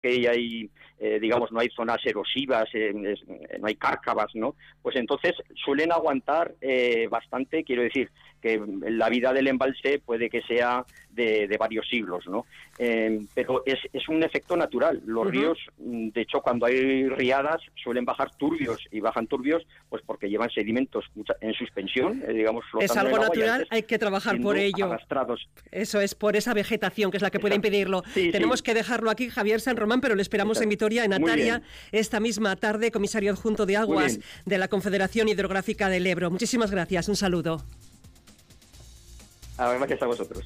y hay, digamos, no hay zonas erosivas, no hay cárcavas, ¿no? Pues entonces suelen aguantar bastante, quiero decir, que la vida del embalse puede que sea de varios siglos, ¿no? Pero es un efecto natural. Los ríos, de hecho, cuando hay riadas suelen bajar turbios, y bajan turbios pues porque llevan sedimentos en suspensión, digamos, flotando. Es algo en el agua, natural, hay que trabajar por ello. Arrastrados. Eso es, por esa vegetación que es la que puede impedirlo. Sí, Tenemos que dejarlo aquí, Javier San Román, pero le esperamos en Vitoria, en Ataria, esta misma tarde, comisario adjunto de Aguas de la Confederación Hidrográfica del Ebro. Muchísimas gracias, un saludo. Gracias a vosotros.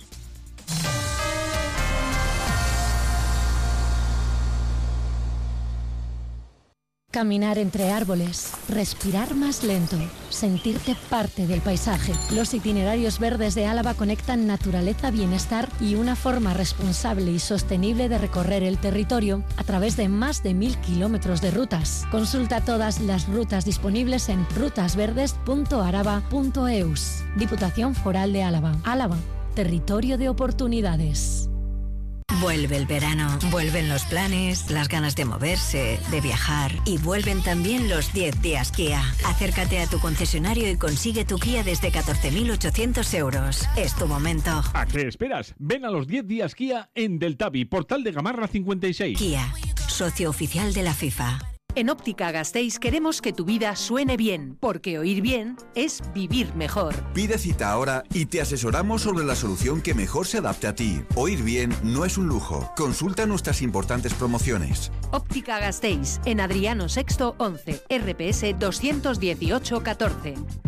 Caminar entre árboles, respirar más lento, sentirte parte del paisaje. Los itinerarios verdes de Álava conectan naturaleza, bienestar y una forma responsable y sostenible de recorrer el territorio a través de más de 1.000 kilómetros de rutas. Consulta todas las rutas disponibles en rutasverdes.araba.eus. Diputación Foral de Álava. Álava, territorio de oportunidades. Vuelve el verano, vuelven los planes, las ganas de moverse, de viajar y vuelven también los 10 días Kia. Acércate a tu concesionario y consigue tu Kia desde 14.800 euros. Es tu momento. ¿A qué esperas? Ven a los 10 días Kia en Deltavi, Portal de Gamarra 56. Kia, socio oficial de la FIFA. En Óptica Gasteiz queremos que tu vida suene bien, porque oír bien es vivir mejor. Pide cita ahora y te asesoramos sobre la solución que mejor se adapte a ti. Oír bien no es un lujo. Consulta nuestras importantes promociones. Óptica Gasteiz, en Adriano VI 11, RPS 218 14.